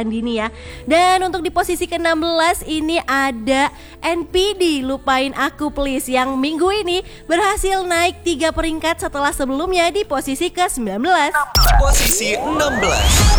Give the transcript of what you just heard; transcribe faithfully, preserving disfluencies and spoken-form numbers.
Andini ya. Dan untuk di posisi ke enam belas ini ada N P D Lupain Aku Please yang minggu ini berhasil naik tiga peringkat setelah sebelumnya di posisi ke sembilan belas. Posisi enam belas.